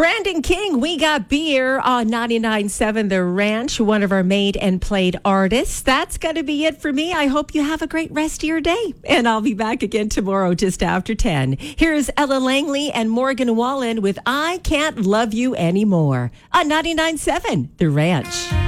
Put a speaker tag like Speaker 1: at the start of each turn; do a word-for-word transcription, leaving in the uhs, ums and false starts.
Speaker 1: Brandon King, We Got Beer on ninety-nine point seven The Ranch, one of our made and played artists. That's going to be it for me. I hope you have a great rest of your day. And I'll be back again tomorrow just after ten. Here's Ella Langley and Morgan Wallen with I Can't Love You Anymore on ninety-nine point seven The Ranch.